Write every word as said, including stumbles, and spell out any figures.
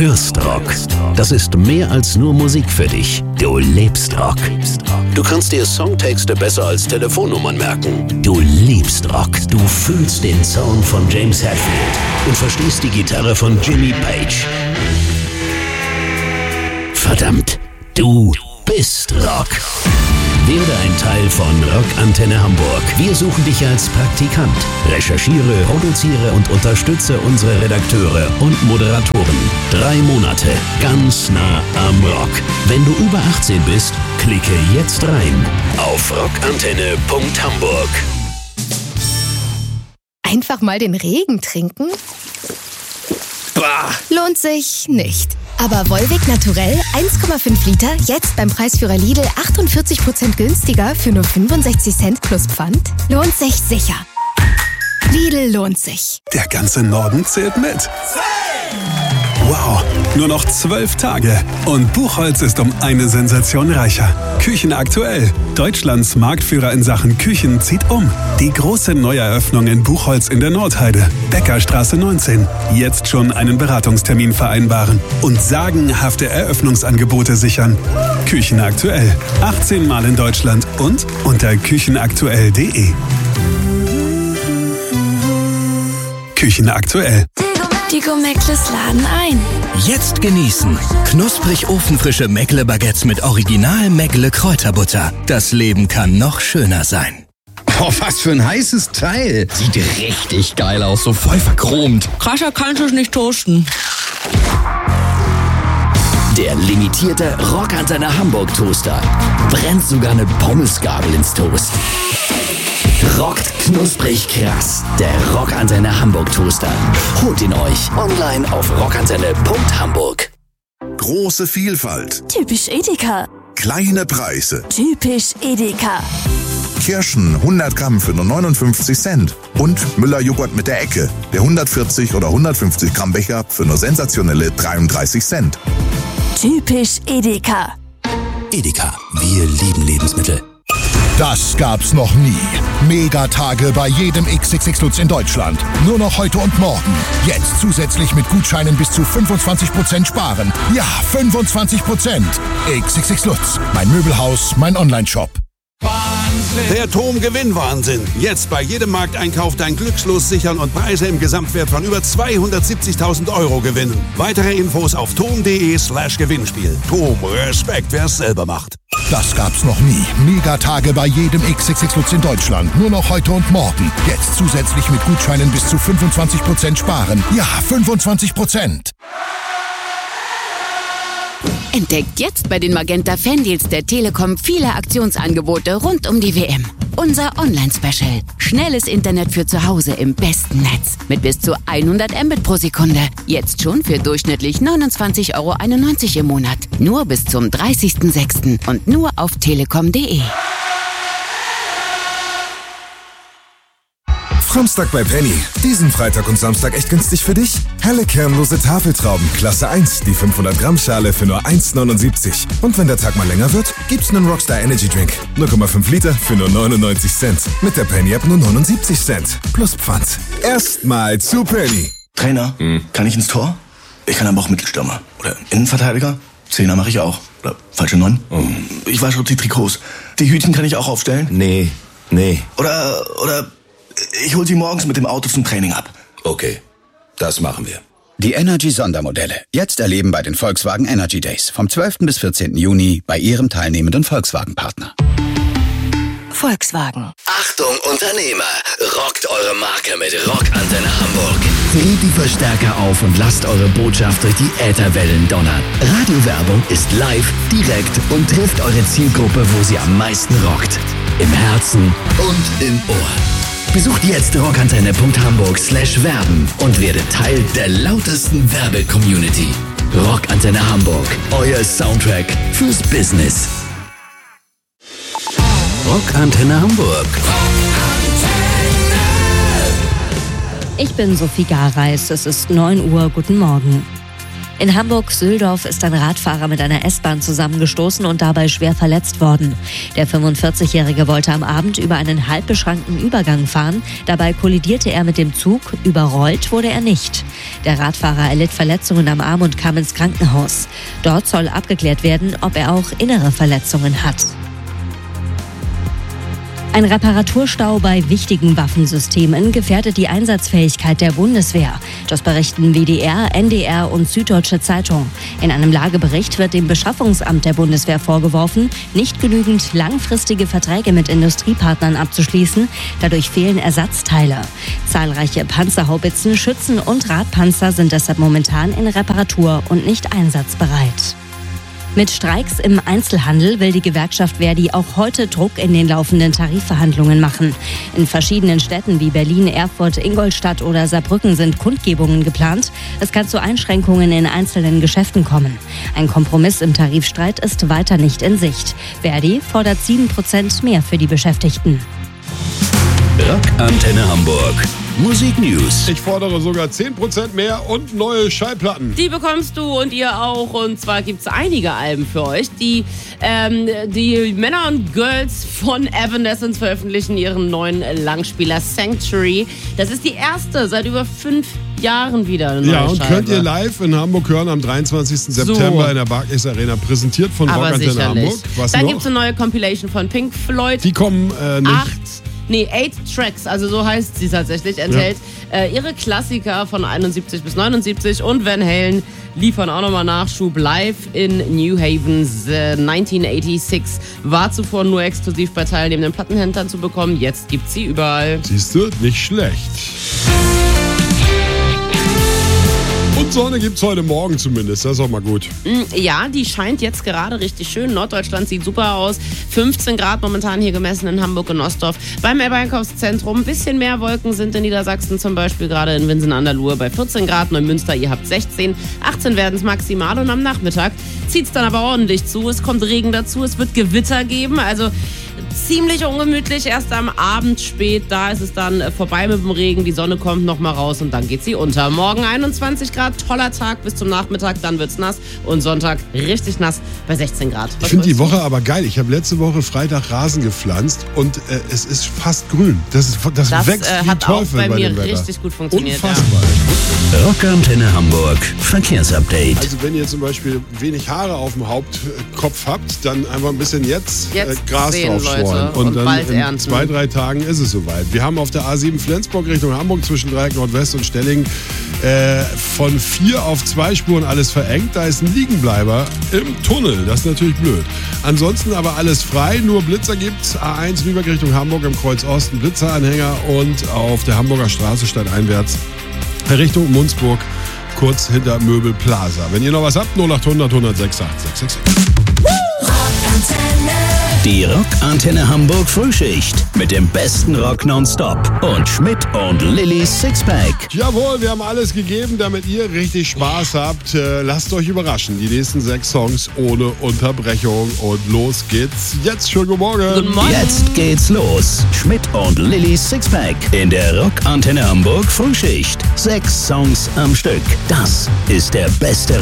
hörst Rock. Das ist mehr als nur Musik für dich. Du lebst Rock. Du kannst dir Songtexte besser als Telefonnummern merken. Du liebst Rock. Du fühlst den Sound von James Hetfield und verstehst die Gitarre von Jimmy Page. Verdammt, du bist Rock. Werde ein Teil von Rock Antenne Hamburg. Wir suchen dich als Praktikant. Recherchiere, produziere und unterstütze unsere Redakteure und Moderatoren. Drei Monate, ganz nah am Rock. Wenn du über achtzehn bist, klicke jetzt rein auf rockantenne punkt hamburg. Einfach mal den Regen trinken? Bah. Lohnt sich nicht. Aber Volvic Naturell eins Komma fünf Liter, jetzt beim Preisführer Lidl achtundvierzig Prozent günstiger für nur fünfundsechzig Cent plus Pfand? Lohnt sich sicher. Lidl lohnt sich. Der ganze Norden zählt mit. Wow, nur noch zwölf Tage und Buchholz ist um eine Sensation reicher. Küchen aktuell. Deutschlands Marktführer in Sachen Küchen zieht um. Die große Neueröffnung in Buchholz in der Nordheide. Bäckerstraße neunzehn. Jetzt schon einen Beratungstermin vereinbaren und sagenhafte Eröffnungsangebote sichern. Küchen aktuell. achtzehn Mal in Deutschland und unter küchenaktuell punkt de. Küchen aktuell. Die Meckles laden ein. Jetzt genießen. Knusprig ofenfrische Meckle-Baguettes mit Original Meckle-Kräuterbutter. Das Leben kann noch schöner sein. Oh, was für ein heißes Teil. Sieht richtig geil aus, so voll verchromt. Krasser kannst du es nicht toasten. Der limitierte Rockantenne Hamburg Toaster brennt sogar eine Pommesgabel ins Toast. Rockt knusprig krass, der Rockantenne Hamburg Toaster. Holt ihn euch online auf rockantenne punkt hamburg. Große Vielfalt. Typisch Edeka. Kleine Preise. Typisch Edeka. Kirschen hundert Gramm für nur neunundfünfzig Cent. Und Müller-Joghurt mit der Ecke. Der hundertvierzig oder hundertfünfzig Gramm Becher für nur sensationelle dreiunddreißig Cent. Typisch Edeka. Edeka, wir lieben Lebensmittel. Das gab's noch nie. Megatage bei jedem X X X Lutz in Deutschland. Nur noch heute und morgen. Jetzt zusätzlich mit Gutscheinen bis zu fünfundzwanzig Prozent sparen. Ja, fünfundzwanzig Prozent. X X X Lutz. Mein Möbelhaus, mein Onlineshop. Der Tom-Gewinn-Wahnsinn. Jetzt bei jedem Markteinkauf dein Glückslos sichern und Preise im Gesamtwert von über zweihundertsiebzigtausend Euro gewinnen. Weitere Infos auf tom.de slash Gewinnspiel. Tom, Respekt, wer es selber macht. Das gab's noch nie. Megatage bei jedem X X X Lutz in Deutschland. Nur noch heute und morgen. Jetzt zusätzlich mit Gutscheinen bis zu fünfundzwanzig Prozent sparen. Ja, fünfundzwanzig Prozent. Entdeckt jetzt bei den Magenta Fandeals der Telekom viele Aktionsangebote rund um die W M. Unser Online-Special. Schnelles Internet für zu Hause im besten Netz. Mit bis zu hundert Mbit pro Sekunde. Jetzt schon für durchschnittlich neunundzwanzig Euro einundneunzig im Monat. Nur bis zum dreißigsten sechsten und nur auf telekom punkt de. Samstag bei Penny. Diesen Freitag und Samstag echt günstig für dich? Helle kernlose Tafeltrauben, Klasse eins, die fünfhundert Gramm Schale für nur eins neunundsiebzig. Und wenn der Tag mal länger wird, gibt's einen Rockstar Energy Drink. null Komma fünf Liter für nur neunundneunzig Cent. Mit der Penny App nur neunundsiebzig Cent. Plus Pfand. Erstmal zu Penny. Trainer, hm. kann ich ins Tor? Ich kann aber auch Mittelstürmer. Oder Innenverteidiger? Zehner mache ich auch. Oder falsche Neun? Oh. Ich wasche auch die Trikots. Die Hütchen kann ich auch aufstellen? Nee, nee. Oder, oder... Ich hol sie morgens mit dem Auto zum Training ab. Okay, das machen wir. Die Energy-Sondermodelle. Jetzt erleben bei den Volkswagen Energy Days. Vom zwölften bis vierzehnten Juni bei Ihrem teilnehmenden Volkswagen-Partner. Volkswagen. Achtung Unternehmer, rockt eure Marke mit Rockantenne Hamburg. Dreht die Verstärker auf und lasst eure Botschaft durch die Ätherwellen donnern. Radiowerbung ist live, direkt und trifft eure Zielgruppe, wo sie am meisten rockt. Im Herzen und im Ohr. Besucht jetzt rockantenne punkt hamburg slash werben und werdet Teil der lautesten Werbe-Community. Rockantenne Hamburg, euer Soundtrack fürs Business. Rockantenne Hamburg. Ich bin Sophie Gareis, es ist neun Uhr, guten Morgen. In Hamburg-Sühldorf ist ein Radfahrer mit einer S-Bahn zusammengestoßen und dabei schwer verletzt worden. Der fünfundvierzigjährige wollte am Abend über einen halb beschrankten Übergang fahren. Dabei kollidierte er mit dem Zug. Überrollt wurde er nicht. Der Radfahrer erlitt Verletzungen am Arm und kam ins Krankenhaus. Dort soll abgeklärt werden, ob er auch innere Verletzungen hat. Ein Reparaturstau bei wichtigen Waffensystemen gefährdet die Einsatzfähigkeit der Bundeswehr. Das berichten W D R, N D R und Süddeutsche Zeitung. In einem Lagebericht wird dem Beschaffungsamt der Bundeswehr vorgeworfen, nicht genügend langfristige Verträge mit Industriepartnern abzuschließen. Dadurch fehlen Ersatzteile. Zahlreiche Panzerhaubitzen, Schützen und Radpanzer sind deshalb momentan in Reparatur und nicht einsatzbereit. Mit Streiks im Einzelhandel will die Gewerkschaft Verdi auch heute Druck in den laufenden Tarifverhandlungen machen. In verschiedenen Städten wie Berlin, Erfurt, Ingolstadt oder Saarbrücken sind Kundgebungen geplant. Es kann zu Einschränkungen in einzelnen Geschäften kommen. Ein Kompromiss im Tarifstreit ist weiter nicht in Sicht. Verdi fordert sieben Prozent mehr für die Beschäftigten. Rockantenne Hamburg. Musik News. Ich fordere sogar zehn Prozent mehr und neue Schallplatten. Die bekommst du und ihr auch. Und zwar gibt es einige Alben für euch. Die, ähm, die Männer und Girls von Evanescence veröffentlichen ihren neuen Langspieler Sanctuary. Das ist die erste seit über fünf Jahren wieder eine neue Ja, und Scheibe. könnt ihr live in Hamburg hören am dreiundzwanzigsten September So. in der Barclays Arena. Präsentiert von Aber Rockantenne sicherlich. Hamburg. Was Dann noch? gibt es eine neue Compilation von Pink Floyd. Die kommen äh, nicht... Acht, nee, eight Tracks, also so heißt sie tatsächlich, enthält Ja. äh, ihre Klassiker von einundsiebzig bis neunundsiebzig und Van Halen liefern auch nochmal Nachschub. Live in New Haven äh, neunzehnhundertsechsundachtzig war zuvor nur exklusiv bei teilnehmenden Plattenhändlern zu bekommen. Jetzt gibt's sie überall. Siehst du, nicht schlecht. Und Sonne gibt's heute Morgen zumindest, das ist auch mal gut. Ja, die scheint jetzt gerade richtig schön. Norddeutschland sieht super aus. fünfzehn Grad momentan hier gemessen in Hamburg und Ostdorf. Beim Elbe-Einkaufszentrum ein bisschen mehr Wolken sind in Niedersachsen, zum Beispiel gerade in Winsen an der Luhe bei vierzehn Grad. Neumünster, ihr habt sechzehn. achtzehn werden es maximal und am Nachmittag zieht es dann aber ordentlich zu. Es kommt Regen dazu, es wird Gewitter geben, also ziemlich ungemütlich. Erst am Abend spät, da ist es dann vorbei mit dem Regen. Die Sonne kommt noch mal raus und dann geht sie unter. Morgen einundzwanzig Grad, toller Tag bis zum Nachmittag, dann wird's nass. Und Sonntag richtig nass bei sechzehn Grad. Ich finde die Woche aber geil. Ich habe letzte Woche Freitag Rasen gepflanzt und äh, es ist fast grün. Das, ist, das, das wächst äh, wie hat Teufel auch bei, bei mir dem Wetter. richtig gut funktioniert. Unfassbar. Ja. Rockantenne Hamburg. Verkehrsupdate. Also wenn ihr zum Beispiel wenig Haare auf dem Hauptkopf habt, dann einfach ein bisschen jetzt, Jetzt äh, Gras sehen, draufstreuen. Leute, Und, und dann bald in ernten. zwei, drei Tagen ist es soweit. Wir haben auf der A sieben Flensburg Richtung Hamburg zwischen Dreieck Nordwest und Stellingen äh, von vier auf zwei Spuren alles verengt. Da ist ein Liegenbleiber im Tunnel. Das ist natürlich blöd. Ansonsten aber alles frei. Nur Blitzer gibt's. A eins Lübeck Richtung Hamburg im Kreuz Osten Blitzeranhänger und auf der Hamburger Straße stadteinwärts Richtung Munzburg kurz hinter Möbel Plaza. Wenn ihr noch was habt, null acht hundert, hundertsechs, acht sechs sechs sechs. Die Rockantenne Hamburg Frühschicht mit dem besten Rock nonstop und Schmidt und Lillys Sixpack. Jawohl, wir haben alles gegeben, damit ihr richtig Spaß habt. Äh, lasst euch überraschen. Die nächsten sechs Songs ohne Unterbrechung. Und los geht's. Jetzt schönen guten Morgen. Guten Morgen. Jetzt geht's los. Schmidt und Lillys Sixpack in der Rockantenne Hamburg Frühschicht. Sechs Songs am Stück. Das ist der beste